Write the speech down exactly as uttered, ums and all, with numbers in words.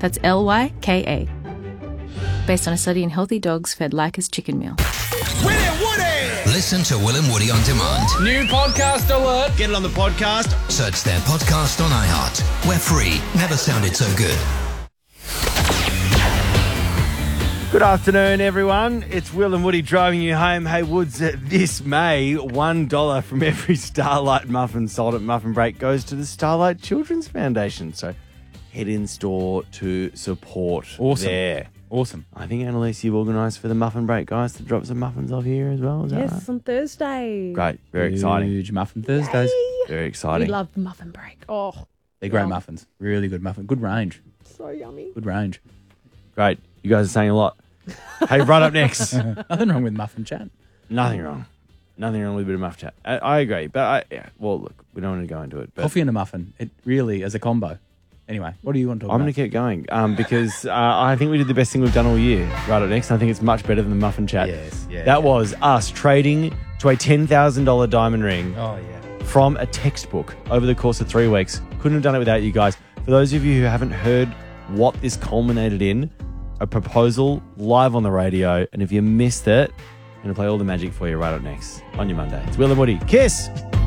That's L Y K A. Based on a study in healthy dogs fed Lycus chicken meal. Will and Woody! Listen to Will and Woody on demand. New podcast alert. Get it on the podcast. Search their podcast on iHeart. We're free. Never sounded so good. Good afternoon, everyone. It's Will and Woody driving you home. Hey, Woods, uh, this May, one dollar from every Starlight muffin sold at Muffin Break goes to the Starlight Children's Foundation. So head in store to support Awesome. there. Awesome. I think, Annalise, you've organised for the Muffin Break guys to drop some muffins off here as well. Is that Yes, right? on Thursday. Great. Very exciting. Huge muffin Thursdays. Very We exciting. love the muffin break. Oh, They're great Yum. muffins. Really good muffin. Good range. so yummy. Good range. Great. You guys are saying a lot. Hey, right up next. Nothing wrong with muffin chat. Nothing wrong. Nothing wrong with a bit of muff chat. I, I agree. But, I, yeah, well, look, we don't want to go into it. But Coffee and a muffin. It really, as a combo. Anyway, what do you want to talk I'm about? going to keep going um, because uh, I think we did the best thing we've done all year. Right up next, I think it's much better than the muffin chat. Yes, yeah, That yeah. was us trading to a ten thousand dollars diamond ring Oh, yeah. from a textbook over the course of three weeks. Couldn't have done it without you guys. For those of you who haven't heard what this culminated in, a proposal live on the radio. And if you missed it, I'm going to play all the magic for you right up next on your Monday. It's Will and Woody. Kiss!